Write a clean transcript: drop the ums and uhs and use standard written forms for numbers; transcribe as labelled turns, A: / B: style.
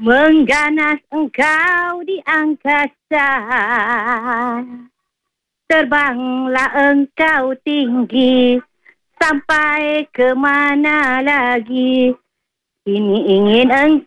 A: Mengganas engkau di angkasa, terbanglah engkau tinggi, sampai ke mana lagi. Ini ingin engkau